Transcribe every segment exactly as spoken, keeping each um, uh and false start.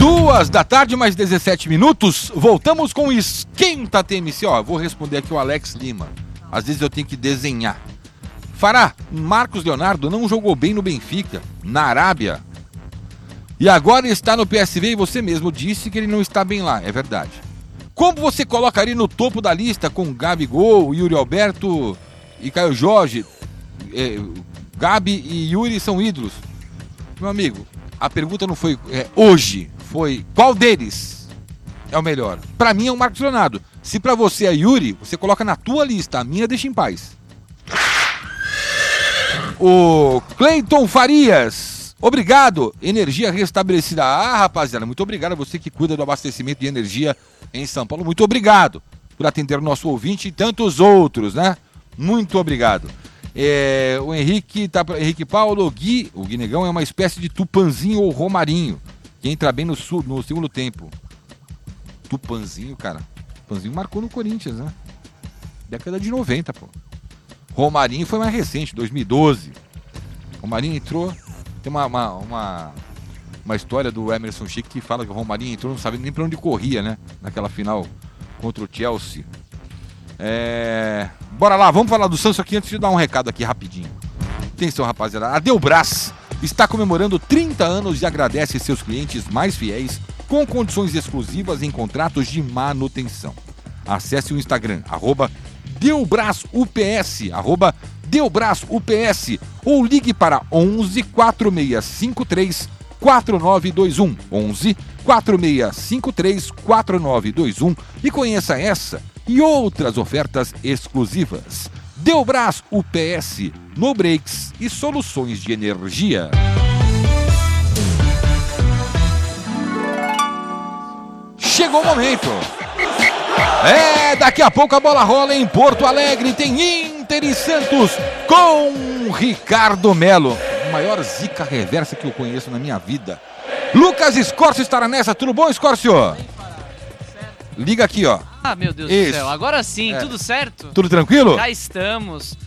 Duas da tarde, mais dezessete minutos. Voltamos com o Esquenta T M C. Ó, vou responder aqui o Alex Lima. Às vezes eu tenho que desenhar. Fará, Marcos Leonardo não jogou bem no Benfica, na Arábia. E agora está no P S V e você mesmo disse que ele não está bem lá. É verdade. Como você colocaria no topo da lista com Gabigol, Yuri Alberto e Caio Jorge? É, Gabi e Yuri são ídolos. Meu amigo, a pergunta não foi é, hoje, foi qual deles é o melhor? Pra mim é o Marcos Leonardo. Se pra você é Yuri, você coloca na tua lista, a minha deixa em paz. O Cleiton Farias, obrigado, energia restabelecida. Ah, rapaziada, muito obrigado a você que cuida do abastecimento de energia em São Paulo. Muito obrigado por atender o nosso ouvinte e tantos outros, né? Muito obrigado. É, o Henrique, tá, Henrique Paulo, o Gui, o Gui Negão é uma espécie de Tupanzinho ou Romarinho, que entra bem no, sul, no segundo tempo. Tupanzinho, cara. Tupanzinho marcou no Corinthians, né? Década de noventa, pô. Romarinho foi mais recente, dois mil e doze. Romarinho entrou, tem uma, uma, uma, uma história do Emerson Sheik que fala que o Romarinho entrou, não sabia nem pra onde corria, né? Naquela final contra o Chelsea. É... Bora lá, vamos falar do Santos aqui antes de dar um recado aqui rapidinho. Atenção, rapaziada. A Delbras está comemorando trinta anos e agradece seus clientes mais fiéis com condições exclusivas em contratos de manutenção. Acesse o Instagram, arroba DelbrasUPS, arroba DelbrasUPS, ou ligue para onze, quatro seis cinco três, quatro nove dois um, onze, quatro seis cinco três, quatro nove dois um e conheça essa e outras ofertas exclusivas. Delbras U P S, no breaks e soluções de energia. Chegou o momento. É, daqui a pouco a bola rola em Porto Alegre. Tem Inter e Santos com Ricardo Melo. A maior zica reversa que eu conheço na minha vida. Lucas Escórcio estará nessa. Tudo bom, Escórcio? Liga aqui, ó. Ah, meu Deus Isso. do céu. Agora sim, É. tudo certo? Tudo tranquilo? Já estamos.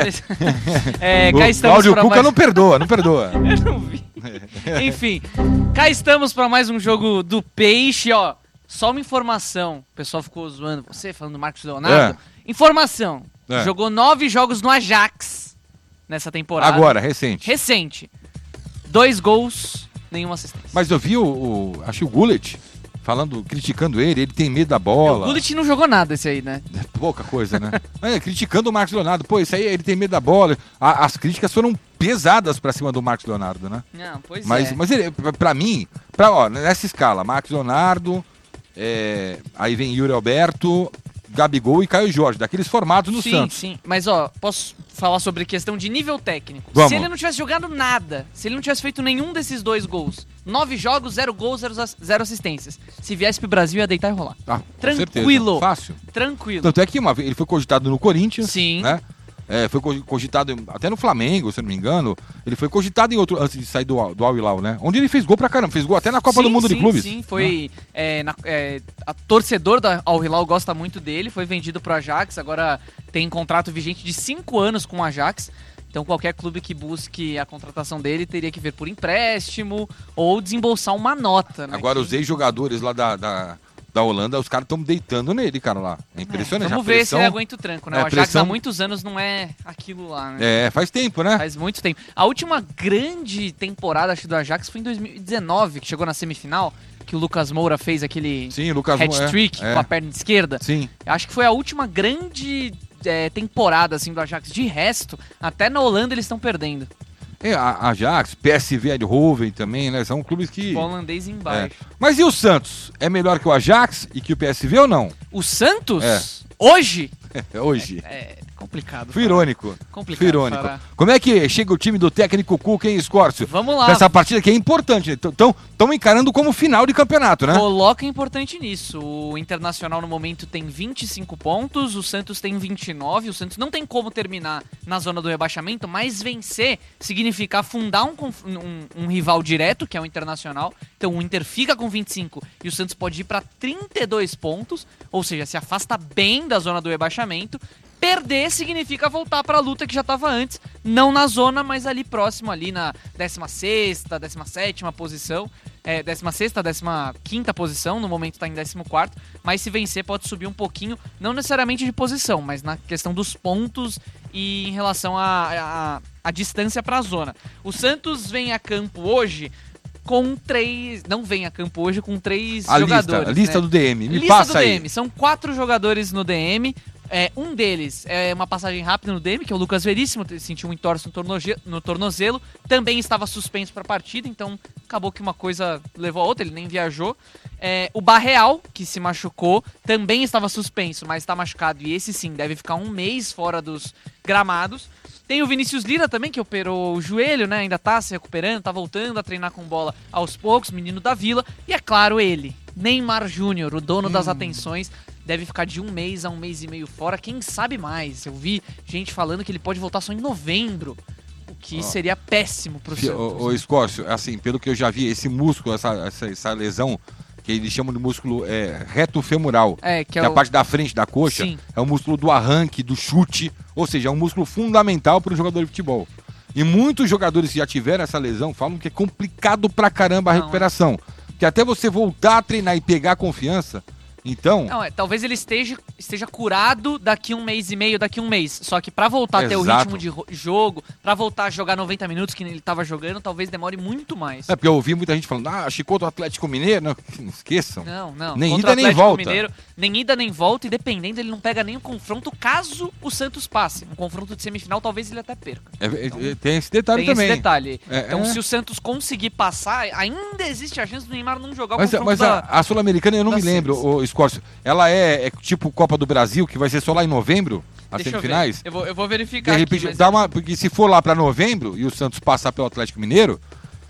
É. É, O cá estamos Cláudio pra Cuca mais... não perdoa, não perdoa. Eu não vi. Enfim, cá estamos para mais um jogo do Peixe, ó. Só uma informação. O pessoal ficou zoando você, falando do Marcos Leonardo. É. Informação. É. Jogou nove jogos no Ajax nessa temporada. Agora, recente. Recente. Dois gols, nenhuma assistência. Mas eu vi o, o acho que o Gullit falando, criticando ele, ele tem medo da bola. O Gullit não jogou nada esse aí, né? Pouca coisa, né? Mas, criticando o Marcos Leonardo. Pô, isso aí, ele tem medo da bola. A, as críticas foram pesadas pra cima do Marcos Leonardo, né? Não, pois mas, é. Mas ele, pra, pra mim, pra, ó, nessa escala, Marcos Leonardo, é, aí vem Yuri Alberto, Gabigol e Caio Jorge, daqueles formados no sim, Santos. Sim, sim. Mas, ó, posso falar sobre questão de nível técnico. Vamos. Se ele não tivesse jogado nada, se ele não tivesse feito nenhum desses dois gols, nove jogos, zero gols, zero, zero assistências. Se viesse pro Brasil, ia deitar e rolar. Ah, Tranquilo. Certeza. Fácil. Tranquilo. Tanto é que uma vez ele foi cogitado no Corinthians, Sim. né? É, foi cogitado até no Flamengo, se eu não me engano. Ele foi cogitado em outro, antes de sair do, do Al Hilal, né? Onde ele fez gol pra caramba, fez gol até na Copa sim, do Mundo sim, de Clubes. Sim, foi. Né? É, na, é, a torcedor da Al Hilal gosta muito dele, foi vendido pro Ajax, agora tem contrato vigente de cinco anos com o Ajax. Então qualquer clube que busque a contratação dele teria que ver por empréstimo ou desembolsar uma nota, né? Agora que... os ex-jogadores lá da, da, da Holanda, os caras estão deitando nele, cara, lá. É impressionante. É, vamos a ver pressão... se ele aguenta o tranco, né? É, o Ajax pressão... há muitos anos não é aquilo lá, né? É, faz tempo, né? Faz muito tempo. A última grande temporada, acho, do Ajax foi em dois mil e dezenove, que chegou na semifinal, que o Lucas Moura fez aquele Sim, Lucas hat-trick é, é. com a perna esquerda. Sim. Acho que foi a última grande é, temporada assim, do Ajax. De resto, até na Holanda eles estão perdendo. É, a Ajax, P S V Eindhoven também, né? São clubes que... O holandês embaixo. É. Mas e o Santos? É melhor que o Ajax e que o P S V ou não? O Santos? É. Hoje? É, hoje. É, é complicado. Fui irônico. Complicado. Fui irônico. Fará. Como é que chega o time do técnico Cuca, hein, Escórcio? Vamos lá. Nessa partida que é importante. Estão encarando como final de campeonato, né? Coloca importante nisso. O Internacional no momento tem vinte e cinco pontos, o Santos tem vinte e nove. O Santos não tem como terminar na zona do rebaixamento, mas vencer significa afundar um, um, um rival direto, que é o Internacional. Então o Inter fica com vinte e cinco e o Santos pode ir para trinta e dois pontos, ou seja, se afasta bem da zona do rebaixamento. Perder significa voltar para a luta que já estava antes, não na zona, mas ali próximo, ali na décima sexta, décima sétima posição. é, décima sexta, décima quinta posição, no momento está em décimo quarto, mas se vencer pode subir um pouquinho, não necessariamente de posição, mas na questão dos pontos e em relação à a, distância para a zona. O Santos vem a campo hoje com três... Não vem a campo hoje com três a jogadores. Lista, a lista né? do D M, me lista passa do aí. D M. São quatro jogadores no D M. É, um deles é uma passagem rápida no D M, que é o Lucas Veríssimo, sentiu um entorse no, tornoje- no tornozelo, também estava suspenso para a partida, então acabou que uma coisa levou a outra, ele nem viajou. É, o Barreal, que se machucou, também estava suspenso, mas está machucado, e esse sim deve ficar um mês fora dos gramados. Tem o Vinícius Lira também, que operou o joelho, né? Ainda tá se recuperando, tá voltando a treinar com bola aos poucos, menino da Vila. E é claro, ele, Neymar Júnior, o dono hum. das atenções, deve ficar de um mês a um mês e meio fora, quem sabe mais. Eu vi gente falando que ele pode voltar só em novembro, o que oh. seria péssimo pro Santos. Ô, ô Escócio, assim, pelo que eu já vi, esse músculo, essa, essa, essa lesão, que eles chamam de músculo é, reto femoral, é, que, que é, é o... a parte da frente da coxa, Sim. é o músculo do arranque, do chute, ou seja, é um músculo fundamental para o jogador de futebol. E muitos jogadores que já tiveram essa lesão falam que é complicado pra caramba a Não, recuperação. É. Que até você voltar a treinar e pegar confiança, então... Não, é, talvez ele esteja, esteja curado daqui um mês e meio, daqui um mês. Só que pra voltar Exato. a ter o ritmo de ro- jogo, pra voltar a jogar noventa minutos que ele tava jogando, talvez demore muito mais. É porque eu ouvi muita gente falando, ah, Chico do Atlético Mineiro, não, não esqueçam. Não, não. Nem Contra ida nem volta. Mineiro, nem ida nem volta, e dependendo, ele não pega nem o confronto caso o Santos passe. Um confronto de semifinal, talvez ele até perca. É, então, é, tem esse detalhe tem também. Tem esse detalhe. É, então, é. se o Santos conseguir passar, ainda existe a chance do Neymar não jogar o mas, confronto mas da... a, a Sul-Americana, eu não me lembro, o Escócio, ela é, é tipo Copa do Brasil, que vai ser só lá em novembro, as Deixa semifinais? Eu, eu, vou, eu vou verificar de repente, aqui, dá uma, porque se for lá pra novembro e o Santos passar pelo Atlético Mineiro,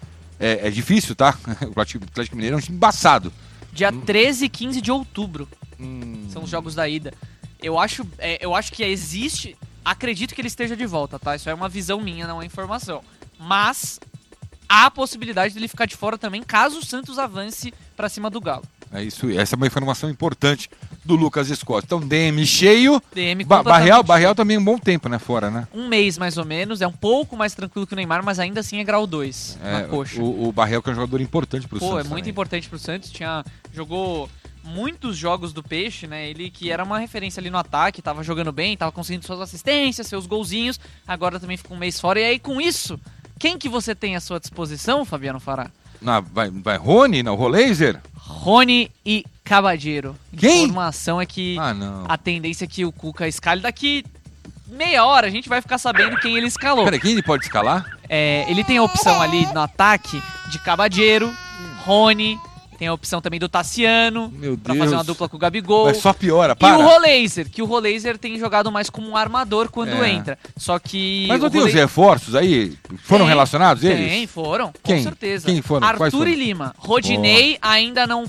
é, é difícil, tá? O Atlético Mineiro é um time embaçado. Dia treze e quinze de outubro hum. são os jogos da ida. Eu acho, é, eu acho que existe... Acredito que ele esteja de volta, tá? Isso é uma visão minha, não é informação. Mas há a possibilidade dele ficar de fora também, caso o Santos avance pra cima do Galo. É isso, essa é uma informação importante do Lucas Escócio. Então, D M cheio. D M ba- Barreal, Barreal também um bom tempo, né? Fora, né? Um mês mais ou menos. É um pouco mais tranquilo que o Neymar, mas ainda assim é grau dois é, na coxa. O, o Barreal que é um jogador importante pro Pô, Santos. Pô, é muito também. importante pro Santos. Tinha, jogou muitos jogos do Peixe, né? Ele que era uma referência ali no ataque, tava jogando bem, tava conseguindo suas assistências, seus golzinhos. Agora também ficou um mês fora. E aí, com isso, quem que você tem à sua disposição, Fabiano Fará? Na, vai, vai Rony, não? Roleiser? Rony e Cabadeiro. Quem? A informação é que ah, não. a tendência é que o Cuca escale daqui meia hora, a gente vai ficar sabendo quem ele escalou. Peraí, quem ele pode escalar? É, ele tem a opção ali no ataque de Cabadeiro, Rony, tem a opção também do Tassiano, Meu pra Deus. fazer uma dupla com o Gabigol. Mas só piora, E para. o Roleiser, que o Roleiser tem jogado mais como um armador quando É. entra. Só que... Mas não o tem os Roleiser- reforços aí? Foram Tem, relacionados eles? Tem, foram, Quem? com certeza. Quem foram? Quais Arthur foram? e Lima. Rodinei ainda não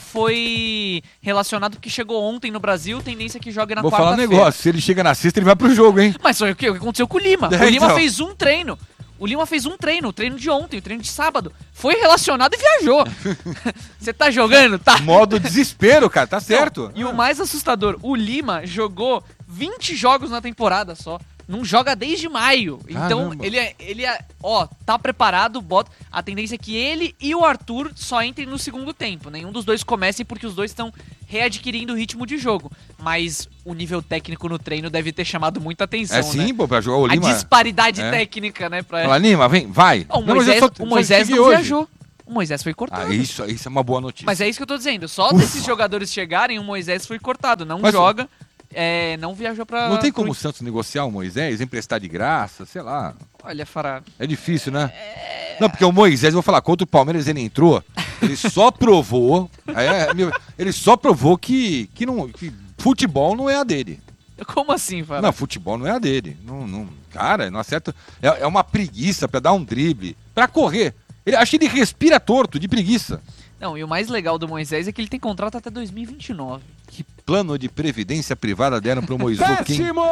foi relacionado porque chegou ontem no Brasil, tendência que jogue na Vou falar um quarta-feira. negócio, se ele chega na sexta, ele vai pro jogo, hein? Mas foi o que aconteceu com o Lima. É, o Lima então. fez um treino. O Lima fez um treino, o treino de ontem, o treino de sábado. Foi relacionado e viajou. Você tá jogando? Tá. Modo desespero, cara, tá certo. Não, e o mais assustador, o Lima jogou vinte jogos na temporada só. Não joga desde maio. Então, Caramba. ele é, ele é, ó, tá preparado, bota. A tendência é que ele e o Arthur só entrem no segundo tempo. Nenhum dos dois comece porque os dois estão readquirindo o ritmo de jogo. Mas o nível técnico no treino deve ter chamado muita atenção, É sim, né? pô, pra jogar o Lima. A disparidade é. técnica, né? Pra... Fala, Lima, vem, vai. Ó, o Não, mas eu Moisés, só- o só Moisés cheguei não hoje. viajou. O Moisés foi cortado. Ah, isso, isso é uma boa notícia. Mas é isso que eu tô dizendo. Só Ufa. desses jogadores chegarem, o Moisés foi cortado. Não Mas- joga, é, não viajou pra... Não tem como pro- o Santos negociar o Moisés, emprestar de graça, sei lá. Olha, Fará... É difícil, né? Não, porque o Moisés, eu vou falar, contra o Palmeiras ele entrou, ele só provou, é, meu, ele só provou que, que, não, que futebol não é a dele. Como assim, Fará? Não, futebol não é a dele. Não, não, cara, não acerta. É, é uma preguiça pra dar um drible, pra correr. Ele, acho que ele respira torto de preguiça. Não, e o mais legal do Moisés é que ele tem contrato até dois mil e vinte e nove. Que plano de previdência privada deram pro Moisés? Péssimo!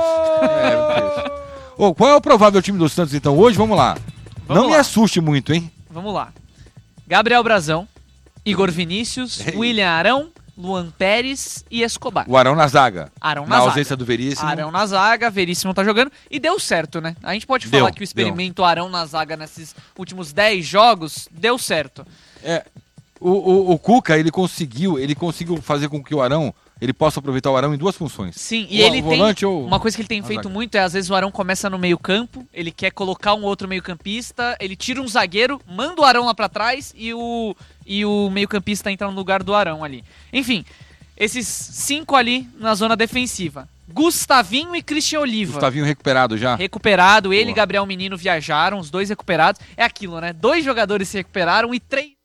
É, Ô, qual é o provável time do Santos, então, hoje? Vamos lá. Vamos não lá. me assuste muito, hein? Vamos lá. Gabriel Brazão, Igor Vinícius, Ei. William Arão, Luan Pérez e Escobar. O Arão na zaga. Arão na Na zaga. ausência do Veríssimo. Arão na zaga, Veríssimo tá jogando. E deu certo, né? A gente pode Deu, falar que o experimento Arão na zaga nesses últimos dez jogos deu certo. É, O, o, o Cuca, ele conseguiu, ele conseguiu fazer com que o Arão, ele possa aproveitar o Arão em duas funções. Sim, e o, ele volante tem, ou... uma coisa que ele tem feito zaga. muito é, às vezes o Arão começa no meio campo, ele quer colocar um outro meio campista, ele tira um zagueiro, manda o Arão lá pra trás e o, e o meio campista entra no lugar do Arão ali. Enfim, esses cinco ali na zona defensiva. Gustavinho e Christian Oliva. Gustavinho recuperado já? Recuperado, ele Boa. e Gabriel Menino viajaram, os dois recuperados. É aquilo, né? Dois jogadores se recuperaram e três...